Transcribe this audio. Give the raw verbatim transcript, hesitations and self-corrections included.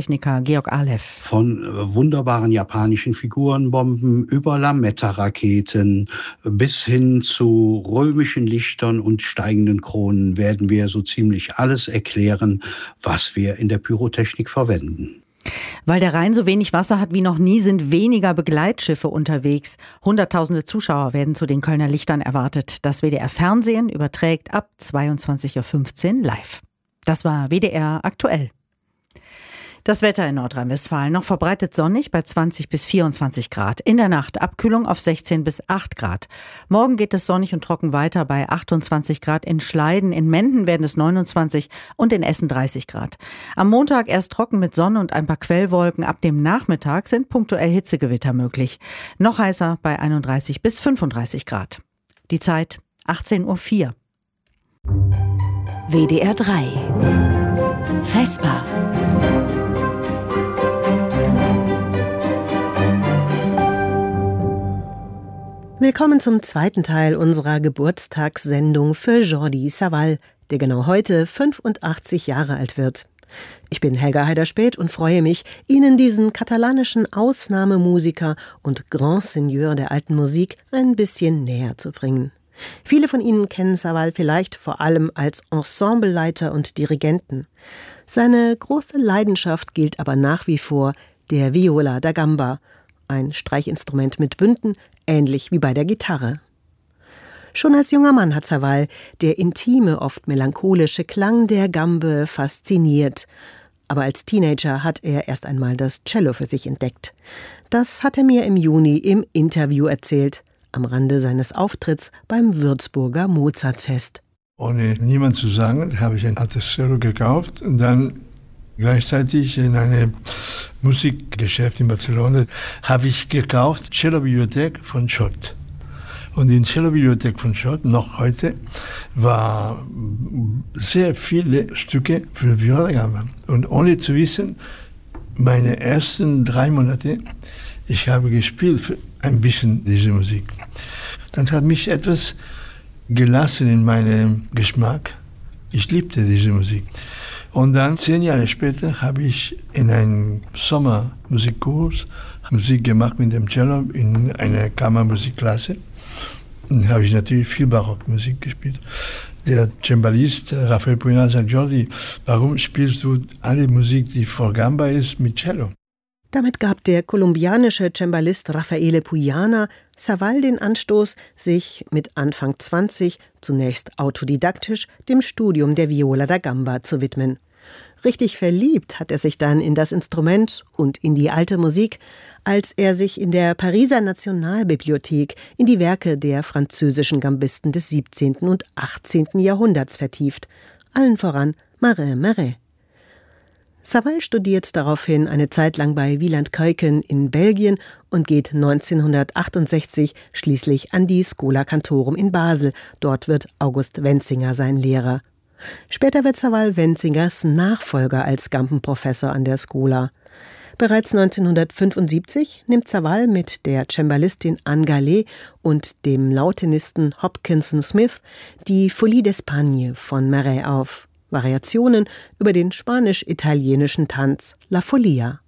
Tontechniker Georg Ahlev. Von äh, wunderbaren japanischen Figurenbomben über Lametta-Raketen bis hin zu römischen Lichtern und steigenden Kronen werden wir so ziemlich alles erklären, was wir in der Pyrotechnik verwenden. Weil der Rhein so wenig Wasser hat wie noch nie, sind weniger Begleitschiffe unterwegs. Hunderttausende Zuschauer werden zu den Kölner Lichtern erwartet. Das W D R Fernsehen überträgt ab zweiundzwanzig Uhr fünfzehn live. Das war W D R aktuell. Das Wetter in Nordrhein-Westfalen noch verbreitet sonnig bei zwanzig bis vierundzwanzig Grad. In der Nacht Abkühlung auf sechzehn bis acht Grad. Morgen geht es sonnig und trocken weiter bei achtundzwanzig Grad in Schleiden. In Menden werden es neunundzwanzig und in Essen dreißig Grad. Am Montag erst trocken mit Sonne und ein paar Quellwolken. Ab dem Nachmittag sind punktuell Hitzegewitter möglich. Noch heißer bei einunddreißig bis fünfunddreißig Grad. Die Zeit achtzehn Uhr vier. W D R drei Vesper. Willkommen zum zweiten Teil unserer Geburtstagssendung für Jordi Savall, der genau heute fünfundachtzig Jahre alt wird. Ich bin Helga Heider-Späth und freue mich, Ihnen diesen katalanischen Ausnahmemusiker und Grand Seigneur der alten Musik ein bisschen näher zu bringen. Viele von Ihnen kennen Savall vielleicht vor allem als Ensembleleiter und Dirigenten. Seine große Leidenschaft gilt aber nach wie vor der Viola da Gamba, ein Streichinstrument mit Bünden, ähnlich wie bei der Gitarre. Schon als junger Mann hat Savall der intime, oft melancholische Klang der Gambe fasziniert. Aber als Teenager hat er erst einmal das Cello für sich entdeckt. Das hat er mir im Juni im Interview erzählt, am Rande seines Auftritts beim Würzburger Mozartfest. Ohne niemand zu sagen, habe ich ein altes Cello gekauft und dann gleichzeitig in einem Musikgeschäft in Barcelona habe ich gekauft Cello-Bibliothek von Schott. Und die Cello-Bibliothek von Schott, noch heute, war sehr viele Stücke für Viola da Gamba. Und ohne zu wissen, meine ersten drei Monate, ich habe gespielt für ein bisschen diese Musik. Dann hat mich etwas gelassen in meinem Geschmack. Ich liebte diese Musik. Und dann, zehn Jahre später, habe ich in einem Sommermusikkurs Musik gemacht mit dem Cello in einer Kammermusikklasse. Und habe ich natürlich viel Barockmusik gespielt. Der Cembalist Rafael Pujana sagt, Jordi, warum spielst du alle Musik, die vor Gamba ist, mit Cello? Damit gab der kolumbianische Cembalist Raffaele Pujana Savall den Anstoß, sich mit Anfang zwanzig zunächst autodidaktisch dem Studium der Viola da Gamba zu widmen. Richtig verliebt hat er sich dann in das Instrument und in die alte Musik, als er sich in der Pariser Nationalbibliothek in die Werke der französischen Gambisten des siebzehnten und achtzehnten Jahrhunderts vertieft, allen voran Marin Marais. Savall studiert daraufhin eine Zeit lang bei Wieland Kuyken in Belgien und geht neunzehnhundertachtundsechzig schließlich an die Schola Cantorum in Basel. Dort wird August Wenzinger sein Lehrer. Später wird Savall Wenzingers Nachfolger als Gambenprofessor an der Schola. Bereits neunzehnhundertfünfundsiebzig nimmt Savall mit der Cembalistin Anne Gallet und dem Lautenisten Hopkinson Smith die Folie d'Espagne von Marais auf. Variationen über den spanisch-italienischen Tanz La Folia.